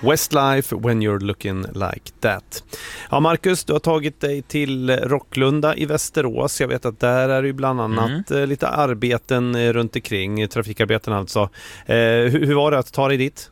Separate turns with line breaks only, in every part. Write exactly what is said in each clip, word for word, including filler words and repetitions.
Westlife when you're looking like that. Ja, Marcus, du har tagit dig till Rocklunda i Västerås. Jag vet att där är ju bland annat mm. lite arbeten runt omkring, trafikarbeten alltså. Eh, hur, hur var det att ta dig dit?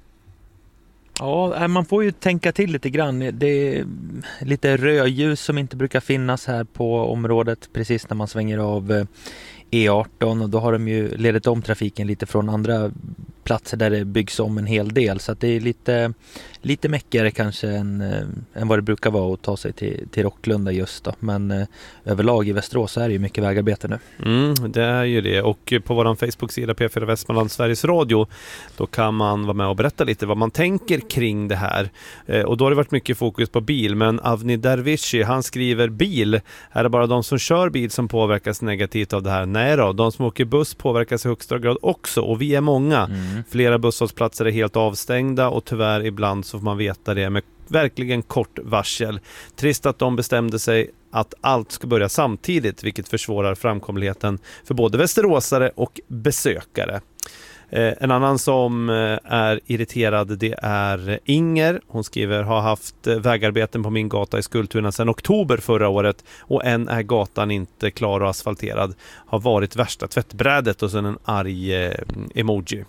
Ja, man får ju tänka till lite grann. Det är lite rödljus som inte brukar finnas här på området precis när man svänger av E arton, och då har de ju ledat om trafiken lite från andra platser där det byggs om en hel del, så att det är lite, lite mäckigare kanske än, än vad det brukar vara att ta sig till, till Rocklunda just då. Men eh, överlag i Västerås så är det ju mycket vägarbete nu.
Mm, det är ju det, och på vår Facebook-sida P fyra Västmanland Sveriges Radio, då kan man vara med och berätta lite vad man tänker kring det här. Eh, och då har det varit mycket fokus på bil, men Avni Dervishi, han skriver: bil, är det bara de som kör bil som påverkas negativt av det här? Nej då, de som åker buss påverkas i högsta grad också, och vi är många. Mm. Flera busshållplatser är helt avstängda, och tyvärr ibland så får man veta det med verkligen kort varsel. Trist att de bestämde sig att allt ska börja samtidigt, vilket försvårar framkomligheten för både västeråsare och besökare. Eh, en annan som eh, är irriterad, det är Inger. Hon skriver: har haft eh, vägarbeten på min gata i Skultuna sedan oktober förra året, och än är gatan inte klar och asfalterad. Har varit värsta tvättbrädet, och sen en arg eh, emoji.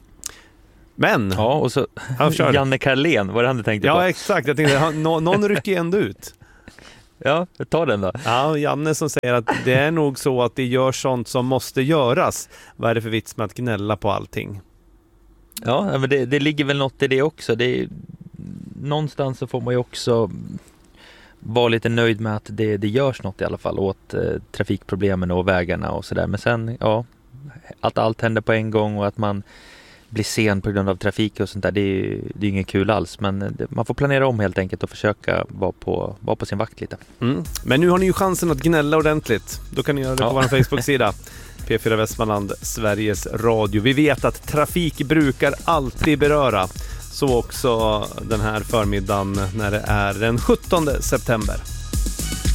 Men
ja, och så Janne Karlén, vad det han tänkte
ja,
på.
Ja, exakt. Jag tänkte, han, no, någon rycker ändå ut.
Ja, ta den då.
Ja, Janne som säger att det är nog så att det gör sånt som måste göras. Vad är det för vits med att gnälla på allting?
Ja, men det, det ligger väl något i det också. Det är, någonstans så får man ju också vara lite nöjd med att det, det görs något i alla fall åt eh, trafikproblemen och vägarna och sådär. Men sen, ja, att allt händer på en gång och att man blir sen på grund av trafik och sånt där, det är, det är inget kul alls. Men det, man får planera om helt enkelt och försöka vara på, vara på sin vakt lite.
Mm. Men nu har ni ju chansen att gnälla ordentligt. Då kan ni göra det på ja. vår Facebook-sida. P fyra Västmanland Sveriges Radio. Vi vet att trafik brukar alltid beröra. Så också den här förmiddagen när det är den sjuttonde september.